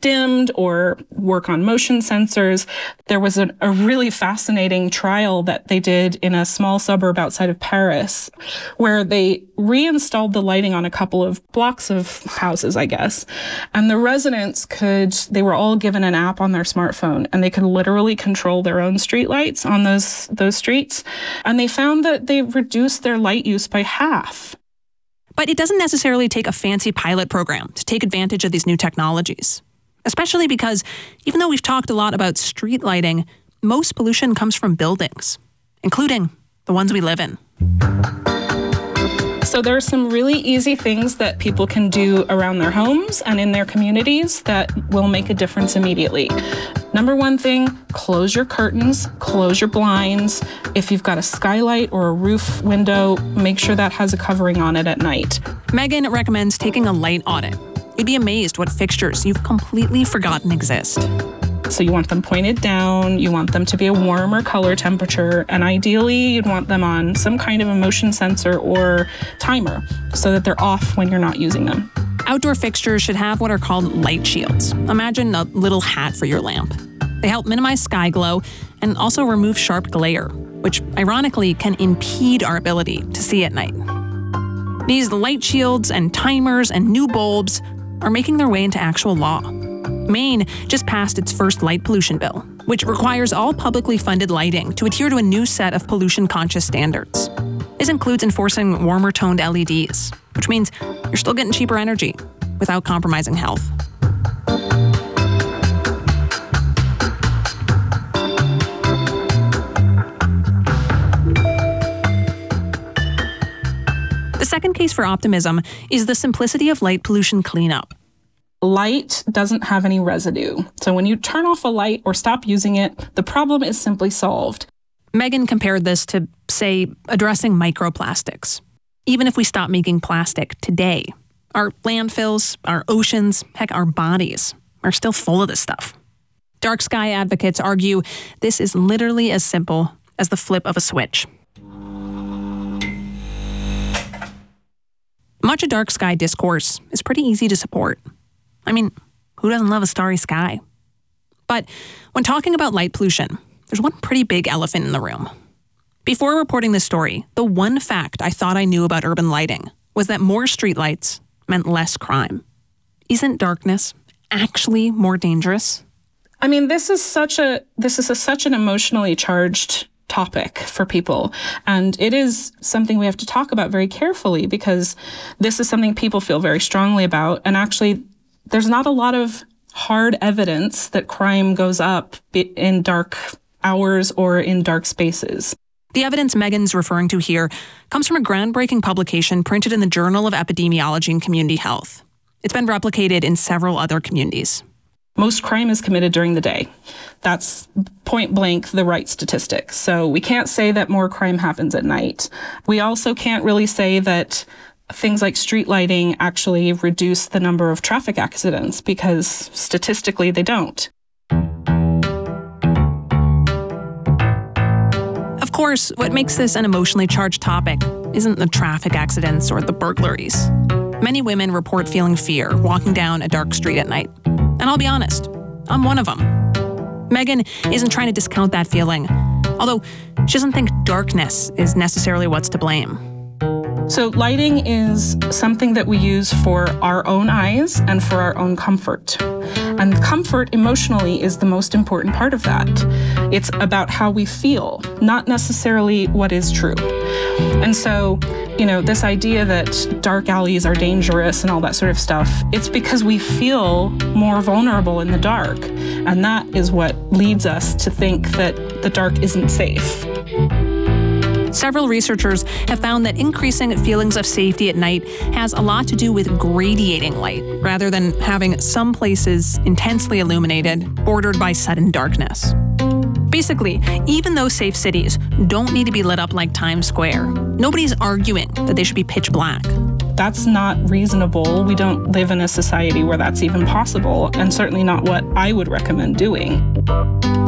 dimmed or work on motion sensors. There was a really fascinating trial that they did in a small suburb outside of Paris where they reinstalled the lighting on a couple of blocks of houses, I guess. And the residents they were all given an app on their smartphone, and they could literally control their own street lights on those streets. And they found that they reduced their light use by half. But it doesn't necessarily take a fancy pilot program to take advantage of these new technologies. Especially because even though we've talked a lot about street lighting, most pollution comes from buildings, including the ones we live in. So there are some really easy things that people can do around their homes and in their communities that will make a difference immediately. Number one thing, close your curtains, close your blinds. If you've got a skylight or a roof window, make sure that has a covering on it at night. Megan recommends taking a light audit. You'd be amazed what fixtures you've completely forgotten exist. So you want them pointed down, you want them to be a warmer color temperature, and ideally you'd want them on some kind of a motion sensor or timer so that they're off when you're not using them. Outdoor fixtures should have what are called light shields. Imagine a little hat for your lamp. They help minimize sky glow and also remove sharp glare, which ironically can impede our ability to see at night. These light shields and timers and new bulbs are making their way into actual law. Maine just passed its first light pollution bill, which requires all publicly funded lighting to adhere to a new set of pollution-conscious standards. This includes enforcing warmer-toned LEDs, which means you're still getting cheaper energy without compromising health. The second case for optimism is the simplicity of light pollution cleanup. Light doesn't have any residue. So when you turn off a light or stop using it, the problem is simply solved. Megan compared this to, say, addressing microplastics. Even if we stop making plastic today, our landfills, our oceans, heck, our bodies are still full of this stuff. Dark sky advocates argue this is literally as simple as the flip of a switch. Much of dark sky discourse is pretty easy to support. I mean, who doesn't love a starry sky? But when talking about light pollution, there's one pretty big elephant in the room. Before reporting this story, the one fact I thought I knew about urban lighting was that more streetlights meant less crime. Isn't darkness actually more dangerous? I mean, this is such an emotionally charged topic for people. And it is something we have to talk about very carefully because this is something people feel very strongly about. And actually, there's not a lot of hard evidence that crime goes up in dark hours or in dark spaces. The evidence Megan's referring to here comes from a groundbreaking publication printed in the Journal of Epidemiology and Community Health. It's been replicated in several other communities. Most crime is committed during the day. That's point blank the right statistic. So we can't say that more crime happens at night. We also can't really say that things like street lighting actually reduce the number of traffic accidents because statistically they don't. Of course, what makes this an emotionally charged topic isn't the traffic accidents or the burglaries. Many women report feeling fear walking down a dark street at night. And I'll be honest, I'm one of them. Megan isn't trying to discount that feeling, although she doesn't think darkness is necessarily what's to blame. So lighting is something that we use for our own eyes and for our own comfort. And comfort emotionally is the most important part of that. It's about how we feel, not necessarily what is true. And so, this idea that dark alleys are dangerous and all that sort of stuff, it's because we feel more vulnerable in the dark. And that is what leads us to think that the dark isn't safe. Several researchers have found that increasing feelings of safety at night has a lot to do with gradiating light, rather than having some places intensely illuminated, bordered by sudden darkness. Basically, even though safe cities don't need to be lit up like Times Square, nobody's arguing that they should be pitch black. That's not reasonable. We don't live in a society where that's even possible, and certainly not what I would recommend doing.